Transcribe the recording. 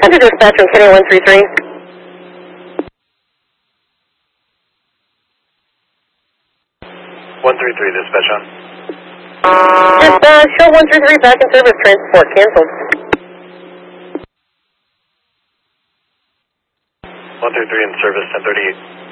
Under dispatch from Kenny 133. 133, dispatch on. Just show 133 back in service, transport canceled. 133 in service, 1038.